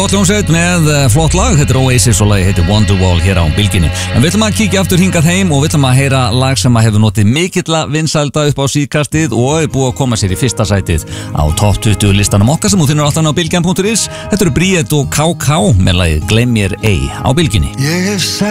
Hljómsveit með flott lag, þetta Oasis og lagi heitir Wonderwall hér á Bylgjunni. En við ætlum að kíkja aftur hingað heim og við ætlum að heyra lag sem hefur notið mikilla vinsælda upp á síðkastið og er búið að koma sér í fyrsta sætið á Top 20 listanum okkar sem þú finnur alltaf á bylgjan.is. Þetta eru Bríett og KK með lagið Gleym mér ei á Bylgjunni.